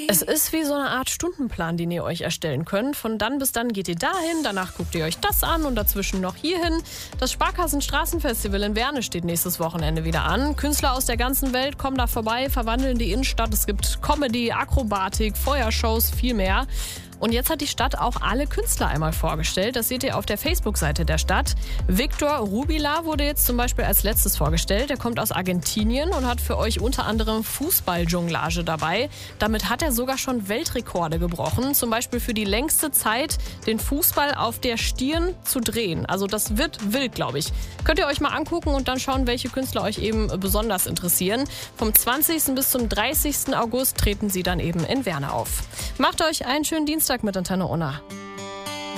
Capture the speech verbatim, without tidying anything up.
Es ist wie so eine Art Stundenplan, den ihr euch erstellen könnt. Von dann bis dann geht ihr dahin, danach guckt ihr euch das an und dazwischen noch hierhin. Das Sparkassen-Straßenfestival in Werne steht nächstes Wochenende wieder an. Künstler aus der ganzen Welt kommen da vorbei, verwandeln die Innenstadt. Es gibt Comedy, Akrobatik, Feuershows, viel mehr. Und jetzt hat die Stadt auch alle Künstler einmal vorgestellt. Das seht ihr auf der Facebook-Seite der Stadt. Victor Rubila wurde jetzt zum Beispiel als letztes vorgestellt. Er kommt aus Argentinien und hat für euch unter anderem Fußballjonglage dabei. Damit hat er sogar schon Weltrekorde gebrochen. Zum Beispiel für die längste Zeit den Fußball auf der Stirn zu drehen. Also das wird wild, glaube ich. Könnt ihr euch mal angucken und dann schauen, welche Künstler euch eben besonders interessieren. Vom zwanzigsten bis zum dreißigsten August treten sie dann eben in Werne auf. Macht euch einen schönen Dienstag mit Antenne Unna.